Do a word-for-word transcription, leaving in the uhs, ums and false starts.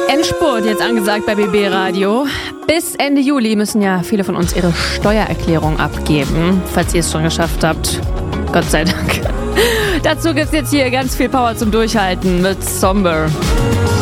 Endspurt jetzt angesagt bei B B Radio. Bis Ende Juli müssen ja viele von uns ihre Steuererklärung abgeben, falls ihr es schon geschafft habt. Gott sei Dank. Dazu gibt's jetzt hier ganz viel Power zum Durchhalten mit Somber.